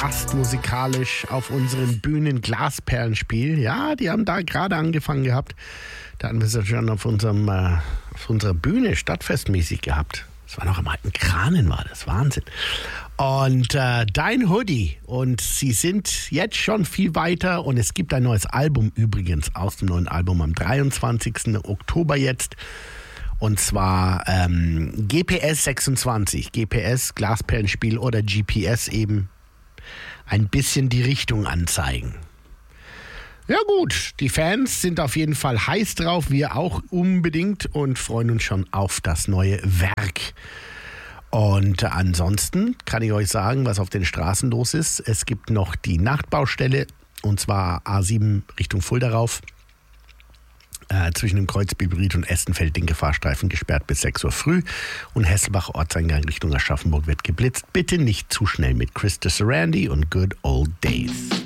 Ast musikalisch auf unseren Bühnen Glasperlenspiel. Ja, die haben da gerade angefangen gehabt. Da hatten wir es ja schon auf unserer Bühne stadtfestmäßig gehabt. Das war noch am alten Kranen, war das Wahnsinn. Und Dein Hoodie. Und sie sind jetzt schon viel weiter. Und es gibt ein neues Album übrigens aus dem neuen Album am 23. Oktober jetzt. Und zwar GPS 26. GPS, Glasperlenspiel oder GPS eben. Ein bisschen die Richtung anzeigen. Ja gut, die Fans sind auf jeden Fall heiß drauf, wir auch unbedingt und freuen uns schon auf das neue Werk. Und ansonsten kann ich euch sagen, was auf den Straßen los ist. Es gibt noch die Nachtbaustelle, und zwar A7 Richtung Fulda rauf. Zwischen dem Kreuz Bilberied und Estenfeld den Fahrstreifen gesperrt bis 6 Uhr früh. Und Hesselbach Ortseingang Richtung Aschaffenburg wird geblitzt. Bitte nicht zu schnell mit Chris de Sarandi und Good Old Days.